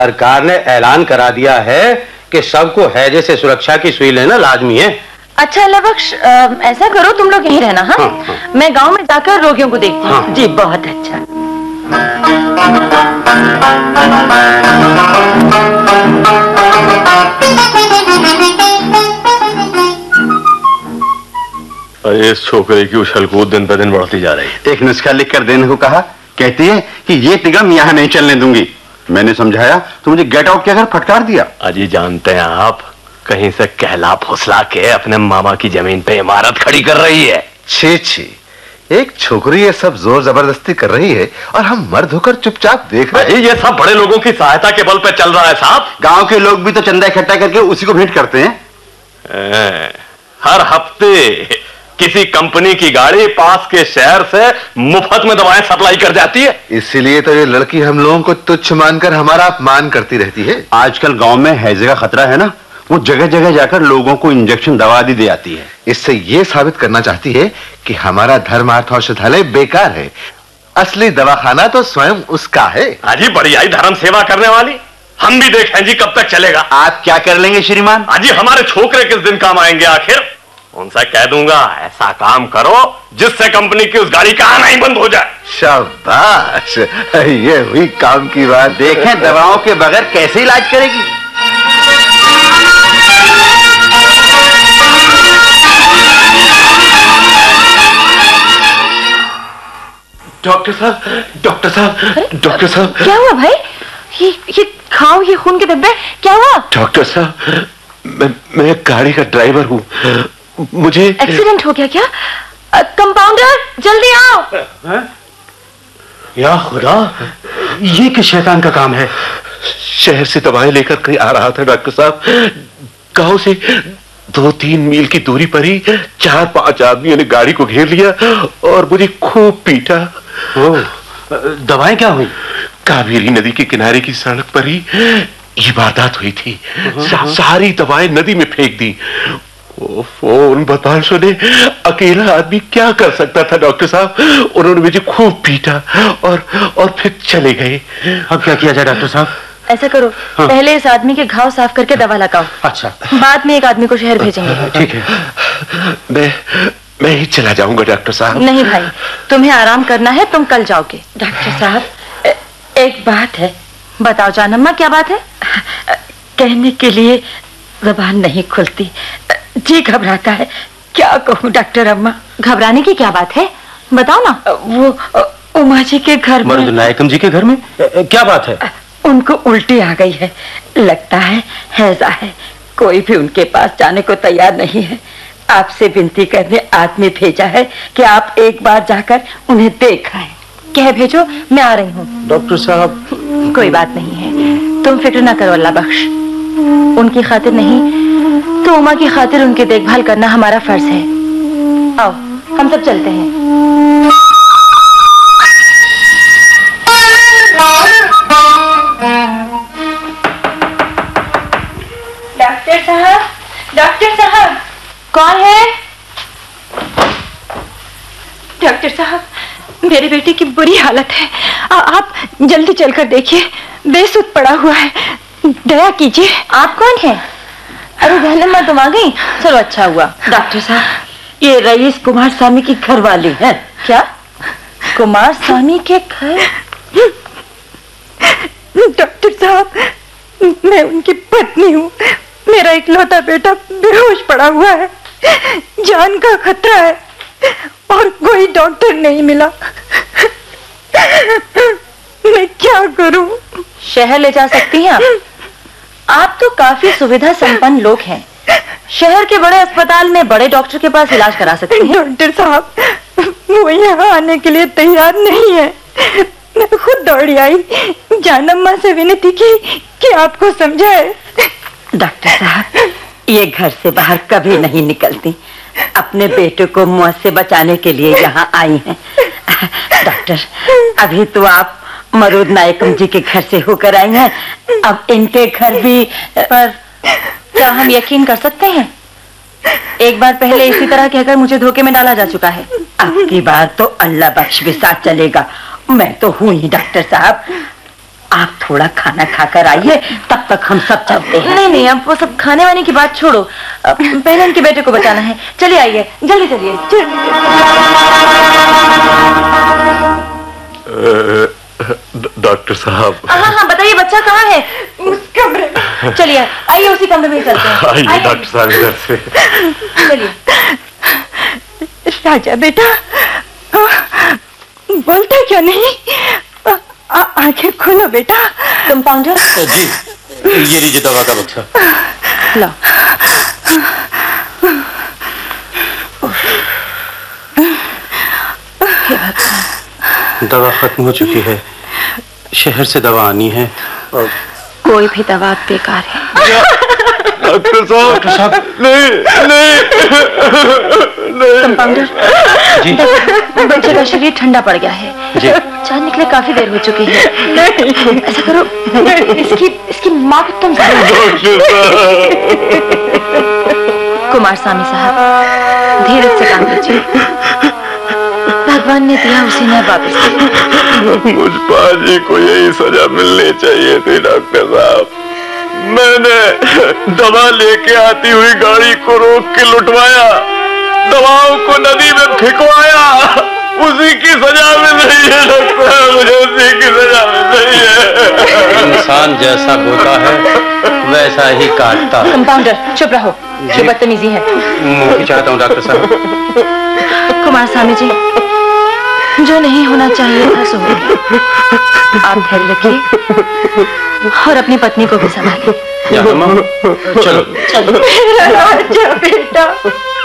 सरकार ने ऐलान करा दिया है कि सबको हैजे से सुरक्षा की सुई लेना लाजमी है। अच्छा अल्लाह बख्श, ऐसा करो तुम लोग यहीं रहना। हाँ, मैं गांव में जाकर रोगियों को देखती हूँ। हाँ। जी बहुत अच्छा। इस छोकरे की उछल कूद दिन पर दिन बढ़ती जा रही है। एक नुस्खा लिख कर देने को कहा, कहती है कि ये तिगम यहाँ नहीं चलने दूंगी। मैंने समझाया तो मुझे गेट आउट कहकर फटकार दिया। अजी जानते हैं आप, कहीं से कहला फुसला के अपने मामा की जमीन पे इमारत खड़ी कर रही है। छी छी, एक छोकरी ये सब जोर जबरदस्ती कर रही है और हम मर्द होकर चुपचाप देख रहे हैं। ये सब बड़े लोगों की सहायता के बल पे चल रहा है साहब। गांव के लोग भी तो चंदा इकट्ठा करके उसी को भेंट करते हैं। हर हफ्ते किसी कंपनी की गाड़ी पास के शहर से मुफ्त में दवाएं सप्लाई कर जाती है। इसीलिए तो ये लड़की हम लोगों को तुच्छ मानकर हमारा अपमान करती रहती है। आजकल गांव में हैजे का खतरा है ना, वो जगह जगह जाकर लोगों को इंजेक्शन दवा दी आती है। इससे ये साबित करना चाहती है कि हमारा धर्मार्थ औषधालय बेकार है। असली दवाखाना तो स्वयं उसका है। अजी बढ़िया धर्म सेवा करने वाली, हम भी देखें जी कब तक चलेगा। आप क्या कर लेंगे श्रीमान? अजी हमारे छोकरे किस दिन काम आएंगे आखिर? उनसे कह दूंगा ऐसा काम करो जिससे कंपनी की उस गाड़ी का आना ही बंद हो जाए। शाबाश, ये हुई काम की बात। देखें दवाओं के बगैर कैसे इलाज करेगी। डॉक्टर साहब, डॉक्टर साहब, डॉक्टर साहब। क्या हुआ भाई? ये खाओ, ये खून के धब्बे, क्या हुआ? डॉक्टर साहब, मैं गाड़ी का ड्राइवर हूँ, मुझे एक्सीडेंट हो गया क्या? कंपाउंडर जल्दी आओ। या खुदा, ये किस शैतान का काम है? शहर से दवाएं लेकर कहीं आ रहा था डॉक्टर साहब। गांव से 2-3 मील की दूरी पर ही 4-5 आदमियों ने गाड़ी को घेर लिया और मुझे खूब पीटा। दवाएं क्या हुई? कावेरी नदी के किनारे की सड़क पर ही ये वारदात हुई थी। सारी दवाएं नदी में फेंक दी। उन बदमाशों ने, अकेला आदमी क्या कर सकता था डॉक्टर साहब? उन्होंने मुझे खूब पीटा और फिर चले गए। अब क्या किया जाए डॉक्टर साहब? ऐसा करो, पहले इस आदमी के घाव साफ करके दवा लगाओ। अच्छा, बाद में एक आदमी को शहर भेजेंगे। ठीक है। मैं ही चला जाऊंगा डॉक्टर साहब। नहीं भाई, तुम्हें आराम करना है, तुम कल जाओगे। डॉक्टर साहब एक बात है। बताओ जानम्मा, क्या बात है? कहने के लिए ज़बान नहीं खुलती, जी घबराता है। क्या कहूँ डॉक्टर अम्मा? घबराने की क्या बात है, बताओ ना। वो उमा जी के घर में, मर्द नायकम जी के घर में क्या बात है? उनको उल्टी आ गई है, लगता है हैजा है। कोई भी उनके पास जाने को तैयार नहीं है। आपसे विनती करने आदमी भेजा है कि आप एक बार जाकर उन्हें देख आए। कह भेजो, मैं आ रही हूँ। डॉक्टर साहब कोई बात नहीं है, तुम फिक्र ना करो अल्लाह बख्श। उनकी खातिर नहीं तो उमा की खातिर उनकी देखभाल करना हमारा फर्ज है। आओ हम सब चलते हैं। डॉक्टर साहब, डॉक्टर साहब। कौन है? डॉक्टर साहब, मेरे बेटे की बुरी हालत है, आप जल्दी चलकर देखिए, बेसुध पड़ा हुआ है, दया कीजिए। आप कौन है? अरे जहन्नम, तुम आ गई, चलो अच्छा हुआ। डॉक्टर साहब, ये रईस कुमार स्वामी की घर वाली है। क्या? कुमार स्वामी के घर? डॉक्टर साहब, मैं उनकी पत्नी हूँ। मेरा इकलौता बेटा बेहोश पड़ा हुआ है, जान का खतरा है और कोई डॉक्टर नहीं मिला। मैं क्या करूं? शहर ले जा सकती हैं आप तो काफी सुविधा संपन्न लोग हैं। शहर के बड़े अस्पताल में बड़े डॉक्टर के पास इलाज करा सकते हैं। डॉक्टर साहब, वो यहाँ आने के लिए तैयार नहीं है। मैं खुद दौड़ी आई, जानम्मा से विनती की कि आपको समझाए। डॉक्टर साहब, ये घर से बाहर कभी नहीं निकलती, अपने बेटे को मौत से बचाने के लिए यहाँ आई हैं। डॉक्टर, अभी तो आप मरूद नायकम जी के घर से होकर आई हैं, अब इनके घर भी। पर क्या हम यकीन कर सकते हैं? एक बार पहले इसी तरह कहकर मुझे धोखे में डाला जा चुका है। अब की बार तो अल्लाह बख्श भी साथ चलेगा। मैं तो हूँ ही डॉक्टर साहब। आप थोड़ा खाना खाकर आइए, तब तक हम सब चलते हैं। नहीं नहीं, अब वो सब खाने वाने की बात छोड़ो, पहले इनके बेटे को बचाना है। चलिए आइए, जल्दी चलिए। डॉक्टर साहब। हाँ, बताइए बच्चा कहाँ है? उस कमरे में। चलिए आइए, उसी कमरे में चलते हैं। आइए डॉक्टर साहब इधर से। चलिए। राजा बेटा, बोलते क्यों नहीं? आंखें खोलो बेटा। कंपाउंडर जी, ये लीजिए दवा का बक्सा। लो। दवा खत्म हो चुकी है, शहर से दवा आनी है। और कोई भी दवा बेकार है। डॉक्टर साहब, नहीं नहीं नहीं। कंपाउंडर जी, बच्चे का शरीर ठंडा पड़ गया है जी। जान निकले काफी देर हो चुकी है। ऐसा करो, इसकी माँ को तुम कुमार स्वामी साहब, धीरज से काम लीजिए। भगवान ने दिया उसी ने वापस दिया। मुझ पाजी को यही सजा मिलनी चाहिए थी डॉक्टर साहब। मैंने दवा लेके आती हुई गाड़ी को रोक के लुटवाया, दवाओं को नदी में फेंकवाया, उसी की सजा मिल रही है डॉक्टर साहब, मुझे उसी की सजा मिल रही है। इंसान जैसा बोता है वैसा ही काटता। कंपाउंडर चुप रहो, ये बदतमीजी है। माफी चाहता हूँ डॉक्टर साहब। कुमार स्वामी जी, जो नहीं होना चाहिए था सो हो गया। आप धैर्य रखिए और अपनी पत्नी को भी संभालिए। चलो मेरा राजा बेटा।